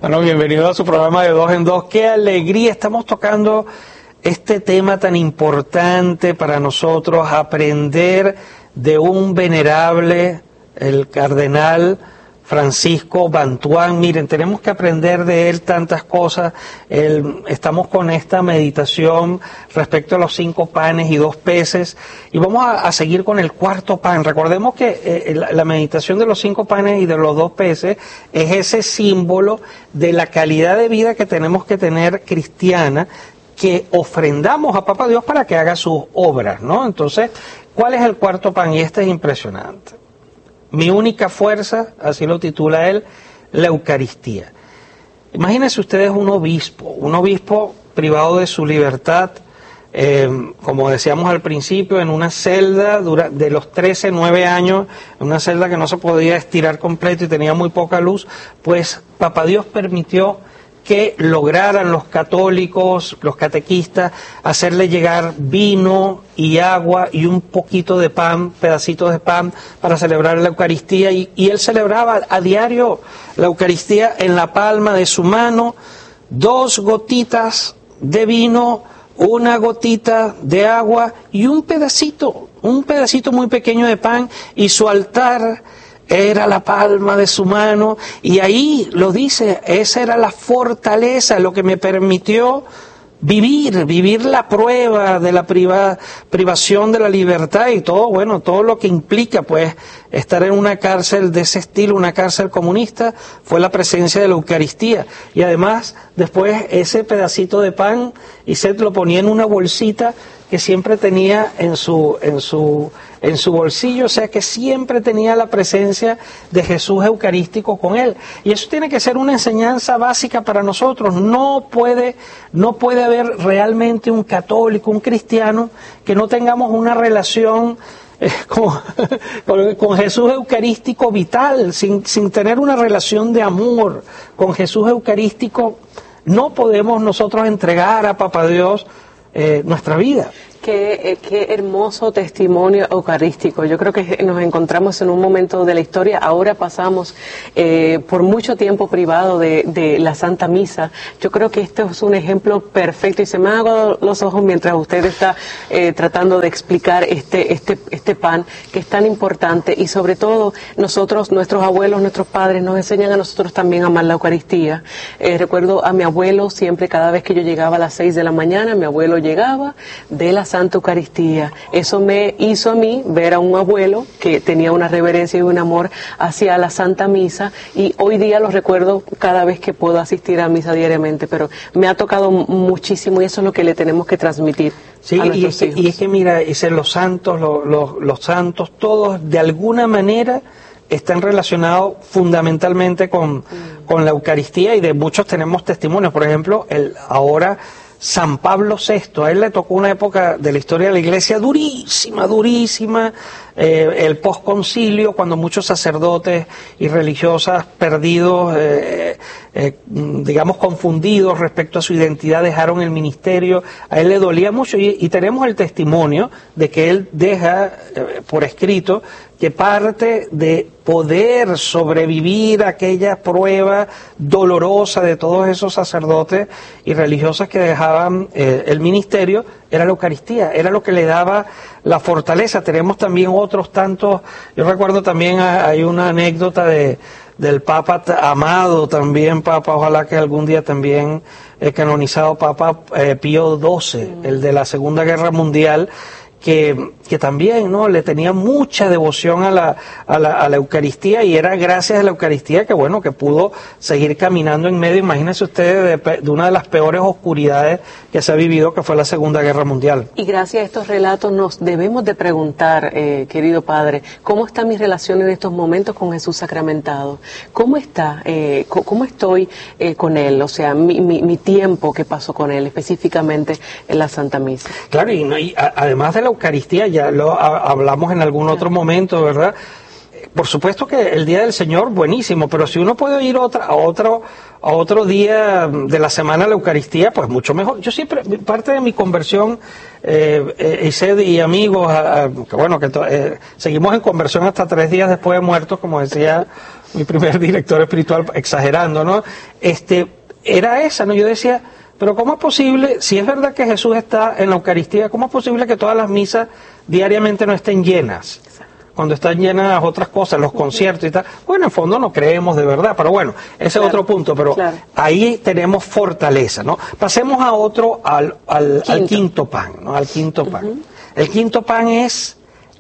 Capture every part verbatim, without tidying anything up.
Bueno, bienvenido a su programa de Dos en Dos. ¡Qué alegría! Estamos tocando este tema tan importante para nosotros, aprender de un venerable, el cardenal Francisco Bantuán. Miren, tenemos que aprender de él tantas cosas. El, estamos con esta meditación respecto a los cinco panes y dos peces y vamos a, a seguir con el cuarto pan. Recordemos que eh, la, la meditación de los cinco panes y de los dos peces es ese símbolo de la calidad de vida que tenemos que tener cristiana, que ofrendamos a Papá Dios para que haga sus obras, ¿no? Entonces, ¿cuál es el cuarto pan? Y este es impresionante. Mi única fuerza, así lo titula él, la Eucaristía. Imagínense ustedes un obispo, un obispo privado de su libertad, eh, como decíamos al principio, en una celda dura, de los trece, nueve años, en una celda que no se podía estirar completo y tenía muy poca luz, pues Papá Dios permitió que lograran los católicos, los catequistas, hacerle llegar vino y agua y un poquito de pan, pedacitos de pan, para celebrar la Eucaristía. Y, y él celebraba a diario la Eucaristía en la palma de su mano, dos gotitas de vino, una gotita de agua y un pedacito, un pedacito muy pequeño de pan, y su altar era la palma de su mano, y ahí lo dice, esa era la fortaleza, lo que me permitió vivir, vivir la prueba de la priva, privación de la libertad y todo, bueno, todo lo que implica, pues, estar en una cárcel de ese estilo, una cárcel comunista, fue la presencia de la Eucaristía. Y además, después, ese pedacito de pan, y se lo ponía en una bolsita que siempre tenía en su, en su, en su bolsillo, o sea que siempre tenía la presencia de Jesús eucarístico con él. Y eso tiene que ser una enseñanza básica para nosotros. No puede, no puede haber realmente un católico, un cristiano, que no tengamos una relación eh, con, con, con Jesús eucarístico vital, sin, sin tener una relación de amor con Jesús eucarístico. No podemos nosotros entregar a Papá Dios Eh, nuestra vida. Qué, eh, qué hermoso testimonio eucarístico. Yo creo que nos encontramos en un momento de la historia. Ahora pasamos eh, por mucho tiempo privado de, de la Santa Misa. Yo creo que este es un ejemplo perfecto, y se me han aguado los ojos mientras usted está eh, tratando de explicar este, este, este pan que es tan importante, y sobre todo nosotros, nuestros abuelos, nuestros padres nos enseñan a nosotros también a amar la Eucaristía. Eh, recuerdo a mi abuelo, siempre cada vez que yo llegaba a las seis de la mañana, mi abuelo llegaba de la Santa Eucaristía. Eso me hizo a mí ver a un abuelo que tenía una reverencia y un amor hacia la Santa Misa, y hoy día lo recuerdo cada vez que puedo asistir a misa diariamente, pero me ha tocado muchísimo, y eso es lo que le tenemos que transmitir sí, a nuestros y, hijos. Y es que mira, es los santos, los, los, los santos, todos de alguna manera están relacionados fundamentalmente con, mm. con la Eucaristía, y de muchos tenemos testimonios. Por ejemplo, el ahora San Pablo sexto, a él le tocó una época de la historia de la Iglesia durísima, durísima, eh, el posconcilio, cuando muchos sacerdotes y religiosas perdidos, eh, eh, digamos confundidos respecto a su identidad, dejaron el ministerio. A él le dolía mucho, y, y tenemos el testimonio de que él deja eh, por escrito que parte de poder sobrevivir aquella prueba dolorosa de todos esos sacerdotes y religiosas que dejaban eh, el ministerio, era la Eucaristía, era lo que le daba la fortaleza. Tenemos también otros tantos, yo recuerdo también, hay una anécdota de del Papa Amado, también Papa, ojalá que algún día también eh, canonizado, Papa eh, Pío doce, mm. el de la Segunda Guerra Mundial, que, que también no le tenía mucha devoción a la, a la a la Eucaristía, y era gracias a la Eucaristía que bueno que pudo seguir caminando en medio. Imagínense ustedes de, de una de las peores oscuridades que se ha vivido, que fue la Segunda Guerra Mundial. Y gracias a estos relatos nos debemos de preguntar, eh, querido Padre, ¿cómo está mi relación en estos momentos con Jesús sacramentado? ¿Cómo está? Eh, ¿Cómo estoy eh, con Él? O sea, mi, mi, mi tiempo que paso con Él, específicamente en la Santa Misa. Claro, y, no, y a, además de la Eucaristía, ya lo a, hablamos en algún otro momento, ¿verdad? Por supuesto que el Día del Señor, buenísimo, pero si uno puede ir otra, a otro a otro día de la semana a la Eucaristía, pues mucho mejor. Yo siempre, parte de mi conversión, eh, eh, Ised y amigos, a, a, que bueno, que to, eh, seguimos en conversión hasta tres días después de muertos, como decía mi primer director espiritual, exagerando, ¿no? Este, era esa, ¿no? Yo decía, pero ¿cómo es posible, si es verdad que Jesús está en la Eucaristía, cómo es posible que todas las misas diariamente no estén llenas? Cuando están llenas otras cosas, los conciertos y tal. Bueno, en fondo no creemos de verdad, pero bueno, ese claro, es otro punto, pero claro. Ahí tenemos fortaleza, ¿no? Pasemos a otro, al, al, quinto. al quinto pan, ¿no? Al quinto pan. Uh-huh. El quinto pan es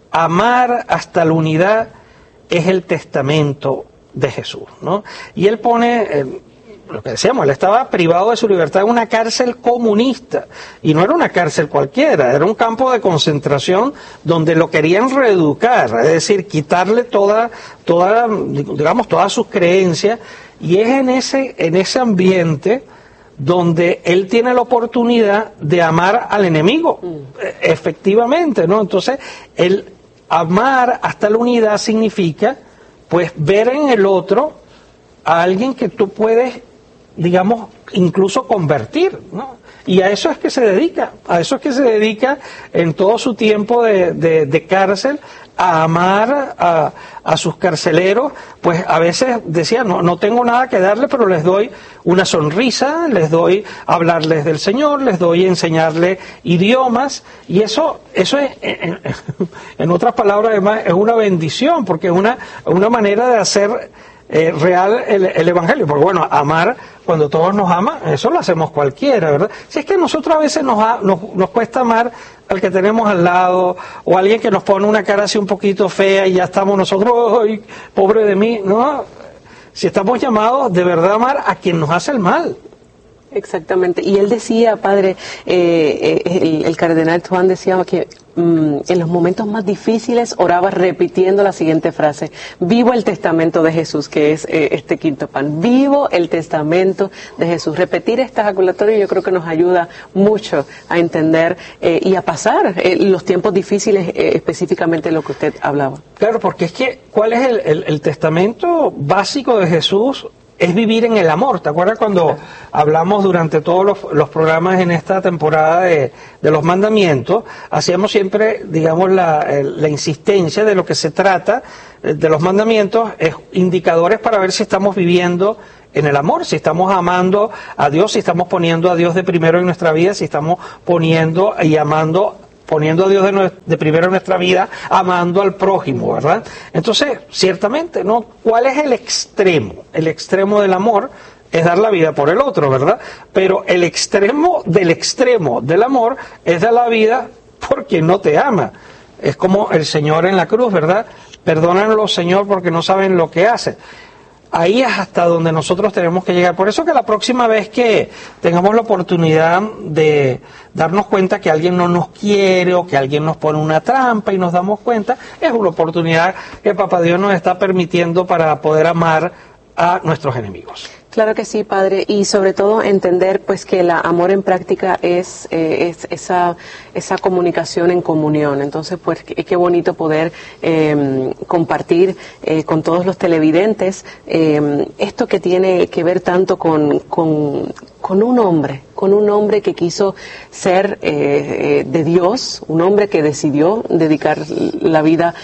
amar hasta la unidad, es el testamento de Jesús, ¿no? Y él pone... Eh, lo que decíamos, él estaba privado de su libertad en una cárcel comunista, y no era una cárcel cualquiera, era un campo de concentración donde lo querían reeducar, es decir, quitarle toda, toda, digamos, todas sus creencias, y es en ese, en ese ambiente donde él tiene la oportunidad de amar al enemigo, mm. efectivamente, ¿no? Entonces, el amar hasta la unidad significa, pues, ver en el otro a alguien que tú puedes, digamos, incluso convertir, ¿no? Y a eso es que se dedica, a eso es que se dedica en todo su tiempo de, de, de cárcel, a amar a, a sus carceleros. Pues a veces decía, no, no tengo nada que darle, pero les doy una sonrisa, les doy hablarles del Señor, les doy enseñarles idiomas, y eso, eso es, en, en otras palabras, además, es una bendición, porque es una, una manera de hacer Eh, real el, el Evangelio, porque bueno, amar, cuando todos nos aman, eso lo hacemos cualquiera, ¿verdad? Si es que a nosotros a veces nos, ha, nos, nos cuesta amar al que tenemos al lado, o alguien que nos pone una cara así un poquito fea y ya estamos nosotros, ¡ay, pobre de mí! No, si estamos llamados de verdad a amar a quien nos hace el mal. Exactamente, y él decía, padre, eh, el, el cardenal Juan decía que mm, en los momentos más difíciles oraba repitiendo la siguiente frase: vivo el testamento de Jesús, que es eh, este quinto pan, vivo el testamento de Jesús. Repetir este ejaculatorio yo creo que nos ayuda mucho a entender eh, y a pasar eh, los tiempos difíciles, eh, específicamente lo que usted hablaba. Claro, porque es que, ¿cuál es el, el, el testamento básico de Jesús? Es vivir en el amor. ¿Te acuerdas cuando hablamos durante todos los, los programas en esta temporada de, de los mandamientos? Hacíamos siempre, digamos, la, la insistencia de lo que se trata de los mandamientos, es indicadores para ver si estamos viviendo en el amor, si estamos amando a Dios, si estamos poniendo a Dios de primero en nuestra vida, si estamos poniendo y amando poniendo a Dios de, de primero en nuestra vida, amando al prójimo, ¿verdad? Entonces, ciertamente, ¿no? ¿Cuál es el extremo? El extremo del amor es dar la vida por el otro, ¿verdad? Pero el extremo del extremo del amor es dar la vida por quien no te ama. Es como el Señor en la cruz, ¿verdad? Perdónanlo, Señor, porque no saben lo que hacen. Ahí es hasta donde nosotros tenemos que llegar. Por eso que la próxima vez que tengamos la oportunidad de darnos cuenta que alguien no nos quiere o que alguien nos pone una trampa y nos damos cuenta, es una oportunidad que Papá Dios nos está permitiendo para poder amar a nuestros enemigos. Claro que sí, padre, y sobre todo entender pues que el amor en práctica es, eh, es esa esa comunicación en comunión. Entonces, pues qué, qué bonito poder eh, compartir eh, con todos los televidentes eh, esto que tiene que ver tanto con, con, con un hombre, con un hombre que quiso ser eh, de Dios, un hombre que decidió dedicar la vida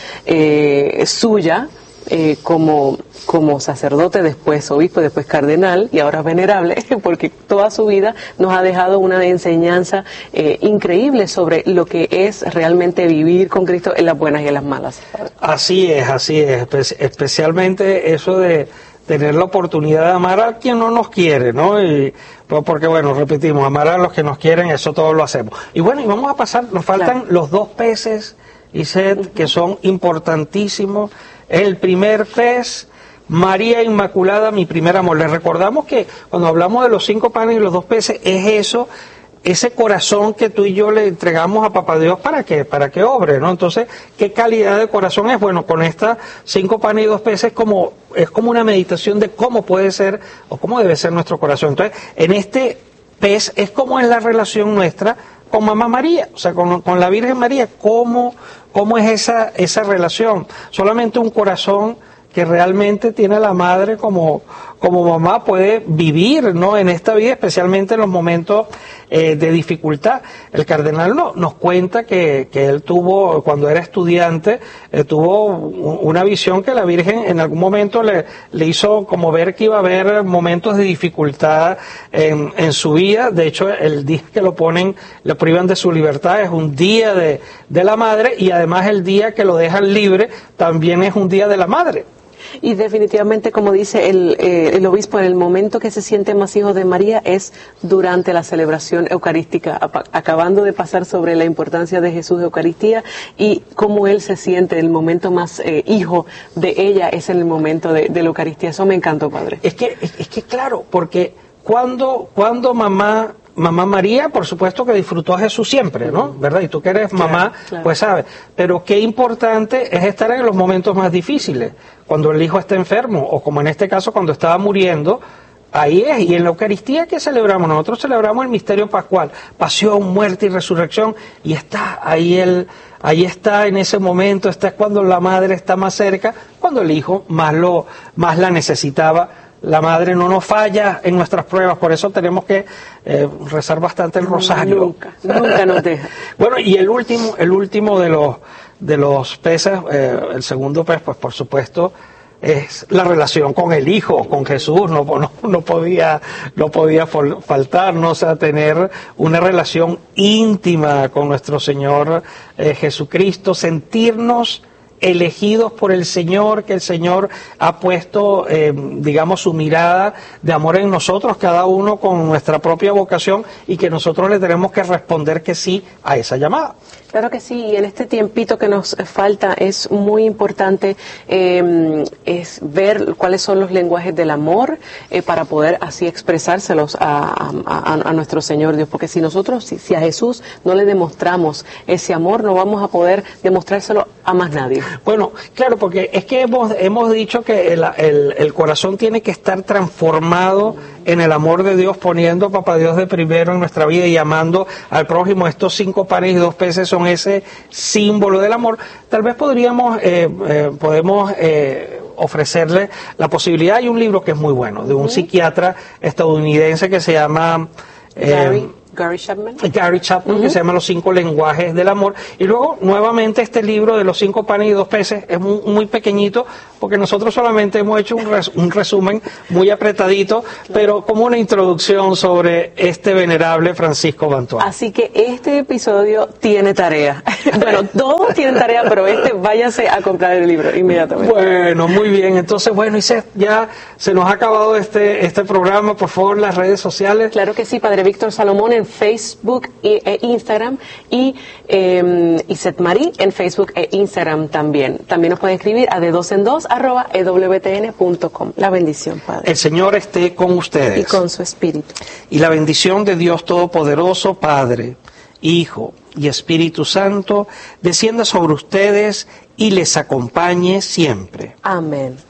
eh, suya Eh, como, como sacerdote, después obispo, después cardenal y ahora venerable, porque toda su vida nos ha dejado una enseñanza eh, increíble sobre lo que es realmente vivir con Cristo en las buenas y en las malas. Así es, así es, Espe- especialmente eso de tener la oportunidad de amar a quien no nos quiere, ¿no? Y, pues porque, bueno, repetimos, amar a los que nos quieren, eso todos lo hacemos. Y bueno, y vamos a pasar, nos faltan claro. los dos peces, y sed, que son importantísimos. El primer pez, María Inmaculada, mi primer amor. Les recordamos que cuando hablamos de los cinco panes y los dos peces, es eso, ese corazón que tú y yo le entregamos a Papá Dios para que, para que obre, ¿no? Entonces, ¿qué calidad de corazón es? Bueno, con estas cinco panes y dos peces como, es como una meditación de cómo puede ser o cómo debe ser nuestro corazón. Entonces, en este pez es como es la relación nuestra con Mamá María, o sea, con, con la Virgen María, cómo, cómo es esa, esa relación. Solamente un corazón que realmente tiene la madre como, como mamá puede vivir, ¿no?, en esta vida, especialmente en los momentos eh, de dificultad. El cardenal no, nos cuenta que, que él tuvo, cuando era estudiante, eh, tuvo una visión que la Virgen en algún momento le, le hizo como ver que iba a haber momentos de dificultad en, en su vida. De hecho, el día que lo ponen, lo privan de su libertad, es un día de, de la madre, y además el día que lo dejan libre también es un día de la madre. Y definitivamente, como dice el, eh, el obispo, en el momento que se siente más hijo de María es durante la celebración eucarística, acabando de pasar sobre la importancia de Jesús de Eucaristía y cómo él se siente, el momento más eh, hijo de ella es en el momento de, de la Eucaristía. Eso me encantó, padre. Es que, es, es que claro, porque cuando, cuando mamá... Mamá María, por supuesto que disfrutó a Jesús siempre, ¿no? ¿Verdad? Y tú que eres mamá, claro, claro. pues sabes. Pero qué importante es estar en los momentos más difíciles, cuando el hijo está enfermo, o como en este caso cuando estaba muriendo, ahí es. Y en la Eucaristía, ¿qué celebramos? Nosotros celebramos el misterio pascual, pasión, muerte y resurrección, y está ahí el, ahí está en ese momento, está cuando la madre está más cerca, cuando el hijo más lo, más la necesitaba. La madre no nos falla en nuestras pruebas, por eso tenemos que eh, rezar bastante el rosario. Nunca, nunca nos deja. Bueno, y el último, el último de los de los peces, eh, el segundo pez, pues por supuesto, es la relación con el Hijo, con Jesús. No, no, no podía, no podía faltarnos a tener una relación íntima con nuestro Señor eh, Jesucristo, sentirnos elegidos por el Señor, que el Señor ha puesto, eh, digamos, su mirada de amor en nosotros, cada uno con nuestra propia vocación, y que nosotros le tenemos que responder que sí a esa llamada. Claro que sí, y en este tiempito que nos falta es muy importante eh, es ver cuáles son los lenguajes del amor eh, para poder así expresárselos a, a, a nuestro Señor Dios, porque si nosotros, si, si a Jesús no le demostramos ese amor, no vamos a poder demostrárselo a más nadie. Bueno, claro, porque es que hemos, hemos dicho que el, el, el corazón tiene que estar transformado en el amor de Dios, poniendo a Papá Dios de primero en nuestra vida y amando al prójimo. Estos cinco panes y dos peces son ese símbolo del amor. Tal vez podríamos, eh, eh, podemos eh, ofrecerle la posibilidad. Hay un libro que es muy bueno, de un uh-huh. psiquiatra estadounidense que se llama... Eh, Gary. Gary Chapman. Gary Chapman, uh-huh. que se llama Los cinco lenguajes del amor. Y luego, nuevamente, este libro de los cinco panes y dos peces es muy, muy pequeñito, porque nosotros solamente hemos hecho un, res, un resumen muy apretadito, pero como una introducción sobre este venerable Francisco Bantuán. Así que este episodio tiene tarea. Bueno, todos tienen tarea, pero este, váyase a comprar el libro inmediatamente. Bueno, muy bien. Entonces, bueno, y se, ya se nos ha acabado este, este programa. Por favor, las redes sociales. Claro que sí, Padre Víctor Salomón en Facebook e Instagram, y eh, Iset Marí en Facebook e Instagram también. También nos puede escribir a de dos en dos arroba e w t n punto com. La bendición, Padre. El Señor esté con ustedes. Y con su espíritu. Y la bendición de Dios Todopoderoso, Padre, Hijo y Espíritu Santo, descienda sobre ustedes y les acompañe siempre. Amén.